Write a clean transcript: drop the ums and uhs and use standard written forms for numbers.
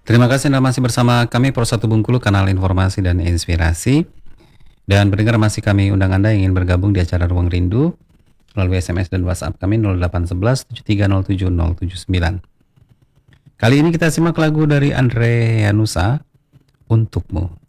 Terima kasih Anda masih bersama kami Pro 1 Bengkulu, kanal informasi dan inspirasi. Dan pendengar, masih kami undang Anda yang ingin bergabung di acara Ruang Rindu melalui SMS dan WhatsApp kami 0811 7307 079. Kali ini kita simak lagu dari Andre Yanusa, Untukmu.